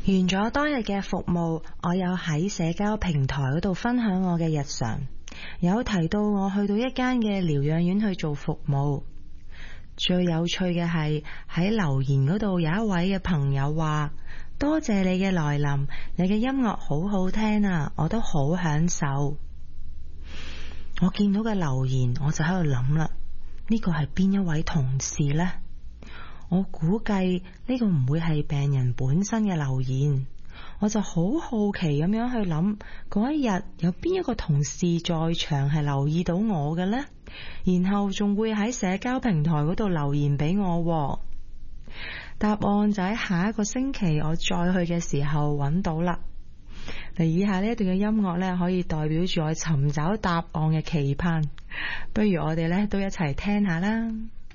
完咗當日嘅服務，我有喺社交平台嗰度分享我嘅日常，有提到我去到一間嘅療養院去做服務。最有趣嘅係喺留言嗰度有一位嘅朋友話：多謝你嘅來臨，你嘅音樂好好聽啊，我都好享受。我見到嘅留言我就喺度諗啦，呢個係邊一位同事呢？我估計呢個唔會係病人本身嘅留言，我就好好奇咁樣去諗，嗰一日有邊一個同事在場係留意到我嘅呢？然後仲會喺社交平台嗰度留言俾我。答案就喺下一個星期我再去嘅時候揾到啦。嚟，以下呢一段嘅音樂呢，可以代表住我尋找答案嘅期盼，不如我哋呢都一齊聽下啦。